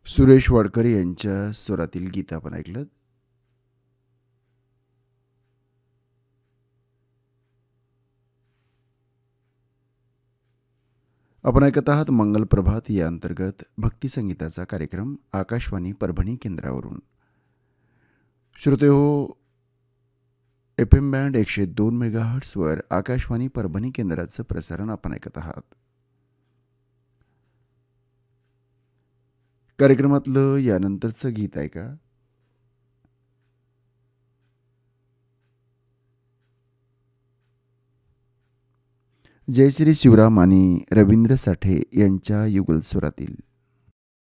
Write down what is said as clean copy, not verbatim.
सुरेश वाडकर यांच्या स्वरातील गीत आपण ऐकलं. आपण ऐकत आहात मंगल प्रभात या अंतर्गत भक्ती संगीताचा कार्यक्रम आकाशवाणी परभणी केंद्रावरून. श्रोते हो, FM बँड 102 मेगाहर्ट्सवर आकाशवाणी परभणी केंद्राचं प्रसारण आपण ऐकत आहात. कार्यक्रमातलं यानंतरचं गीत ऐका. जयश्री शिवराम आणि रवींद्र साठे यांच्या युगल स्वरातील